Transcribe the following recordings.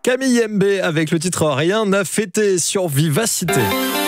Camille MB avec le titre Rien à fêter sur Vivacité.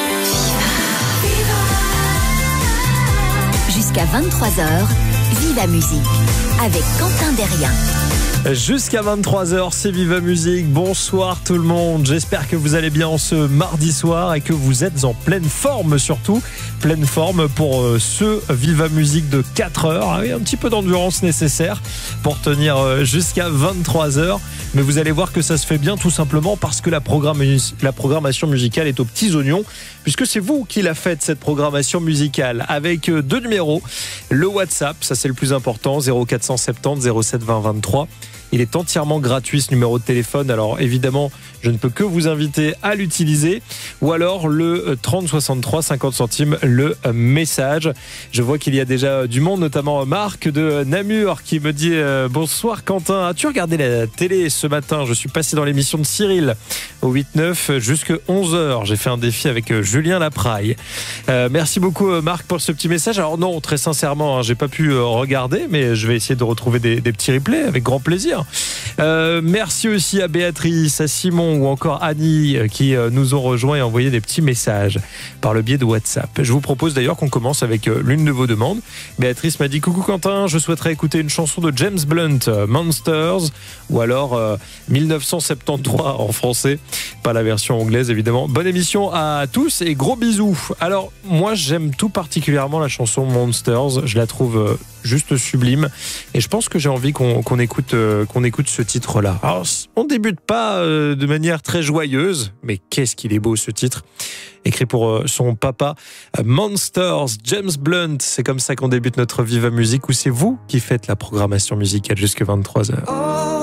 Jusqu'à 23h, Viva Musique avec Quentin Derrien. Jusqu'à 23h, c'est Viva Musique. Bonsoir tout le monde. J'espère que vous allez bien ce mardi soir et que vous êtes en pleine forme surtout. Pleine forme pour ce Viva Musique de 4 heures. Avec un petit peu d'endurance nécessaire pour tenir jusqu'à 23h. Mais vous allez voir que ça se fait bien tout simplement parce que la programmation musicale est aux petits oignons. Puisque c'est vous qui la faites cette programmation musicale avec 2 numéros. Le WhatsApp, ça c'est le plus important, 0470 07 20 23. Il est entièrement gratuit ce numéro de téléphone. Alors évidemment, je ne peux que vous inviter à l'utiliser. Ou alors le 30 63 50 centimes le message. Je vois qu'il y a déjà du monde, notamment Marc de Namur qui me dit bonsoir Quentin. As-tu regardé la télé ce matin? Je suis passé dans l'émission de Cyril au 8-9 jusqu'à 11h. J'ai fait un défi avec Julien Lapraille. Merci beaucoup Marc pour ce petit message. Alors non, très sincèrement, j'ai pas pu regarder, mais je vais essayer de retrouver des petits replays avec grand plaisir. Merci aussi à Béatrice, à Simon ou encore Annie qui nous ont rejoints et envoyé des petits messages par le biais de WhatsApp. Je vous propose d'ailleurs qu'on commence avec l'une de vos demandes. Béatrice m'a dit: coucou Quentin, je souhaiterais écouter une chanson de James Blunt, Monsters, ou alors 1973 en français, pas la version anglaise évidemment. Bonne émission à tous et gros bisous. Alors moi j'aime tout particulièrement la chanson Monsters, je la trouve juste sublime et je pense que j'ai envie qu'on écoute ce titre-là. Alors on débute pas de manière très joyeuse, mais qu'est-ce qu'il est beau ce titre, écrit pour son papa. Monsters, James Blunt, c'est comme ça qu'on débute notre Viva Musique, où c'est vous qui faites la programmation musicale jusqu'à 23h.